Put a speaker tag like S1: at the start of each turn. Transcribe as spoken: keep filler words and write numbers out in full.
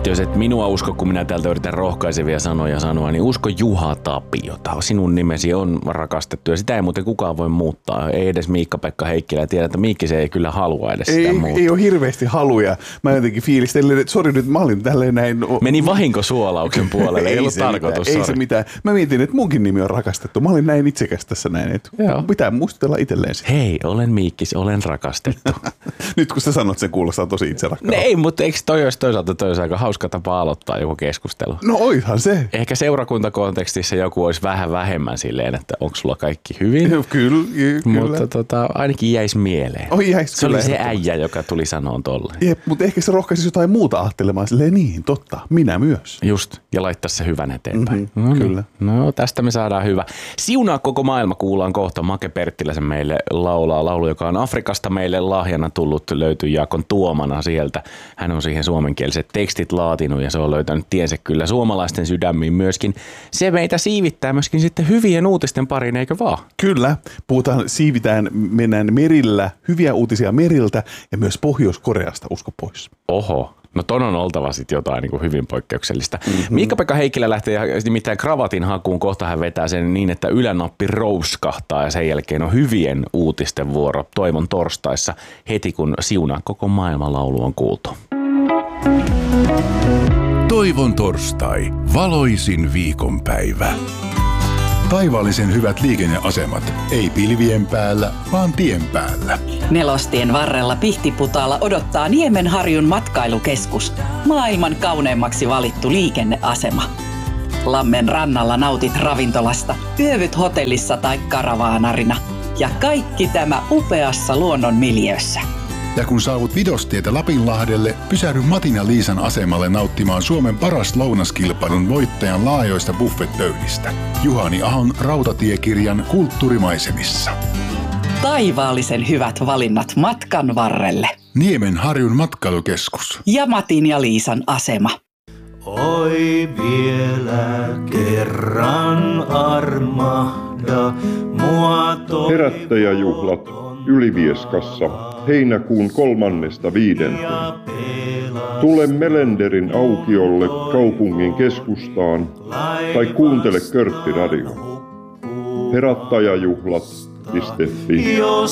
S1: Että jos et minua usko, kun minä täältä yritän rohkaisevia sanoja sanoa, niin usko Juha Tapiota. Sinun nimesi on rakastettu ja sitä ei muuten kukaan voi muuttaa. Ei edes Miikka-Pekka Heikkilä. Tiedän, että Miikki se ei kyllä halua edes
S2: ei,
S1: sitä muuttaa.
S2: Ei ole hirveästi haluja. Mä jotenkin fiilistelen, että sori nyt, mä olin tälleen näin.
S1: Meni vahinkosuolauksen puolelle, ei, ei ollut tarkoitus.
S2: Mitään, ei se mitään. Mä mietin, että munkin nimi on rakastettu. Mä olin näin itsekäs tässä näin, että Joo. pitää muistella itselleen sitä.
S1: Hei, olen Miikkis, olen rakastettu.
S2: Nyt kun sä sanot, sen kuulostaa tosi itserakkautta.
S1: Ei, mutta eikö toi olisi toisaalta toi olisi aika hauska tapa aloittaa joku keskustelu?
S2: No oishan se.
S1: Ehkä seurakuntakontekstissa joku olisi vähän vähemmän silleen, että onko sulla kaikki hyvin.
S2: Kyllä, kyllä.
S1: Mutta tota, ainakin jäisi mieleen.
S2: Oh, jäis,
S1: se oli se äijä, joka tuli sanoa tolle.
S2: Jep, mutta ehkä se rohkaisisi jotain muuta ajattelemaan silleen niin, totta, minä myös.
S1: Just, ja laittaa se hyvän eteenpäin.
S2: Mm-hmm, no, kyllä.
S1: No tästä me saadaan hyvä. Siunaa koko maailma kuullaan kohta. Make Perttiläsen meille laulaa laulu, joka on Afrikasta meille lahjana tullut, löytyy Jaakon tuomana sieltä. Hän on siihen suomenkieliset tekstit laatinut ja se on löytänyt tiensä kyllä suomalaisten sydämiin myöskin. Se meitä siivittää myöskin sitten hyvien uutisten pariin, eikö vaan?
S2: Kyllä. Puhutaan, siivitään, mennään merillä, hyviä uutisia meriltä ja myös Pohjois-Koreasta, usko pois.
S1: Oho. No ton on oltava sitten jotain niin kuin hyvin poikkeuksellista. Mm-hmm.
S2: Miikka-Pekka
S1: Heikkilä lähtee nimittäin kravatin hakuun. Kohta hän vetää sen niin, että ylänappi rouskahtaa ja sen jälkeen on hyvien uutisten vuoro Toivon torstaissa heti kun Siunaa koko maailman laulu on kuultu.
S3: Toivon torstai. Valoisin viikonpäivä. Taivaallisen hyvät liikenneasemat. Ei pilvien päällä, vaan tien päällä.
S4: Nelostien varrella Pihtiputaalla odottaa Niemenharjun matkailukeskus. Maailman kauneimmaksi valittu liikenneasema. Lammen rannalla nautit ravintolasta, yövyt hotellissa tai karavaanarina. Ja kaikki tämä upeassa luonnon miljöössä.
S3: Ja kun saavut Vidostietä Lapinlahdelle, pysähdy Matin ja Liisan asemalle nauttimaan Suomen paras lounaskilpailun voittajan laajoista buffetpöydistä. Juhani Ahon rautatiekirjan kulttuurimaisemissa.
S4: Taivaallisen hyvät valinnat matkan varrelle.
S3: Niemenharjun matkailukeskus.
S4: Ja Matin ja Liisan asema.
S5: Oi vielä kerran armahda mua toivon.
S6: Herättäjäjuhlat Ylivieskassa heinäkuun kolmannesta viidenteen. Tule Melenderin aukiolle kaupungin keskustaan tai kuuntele Körtti Radio. Herättäjäjuhlat piste fi.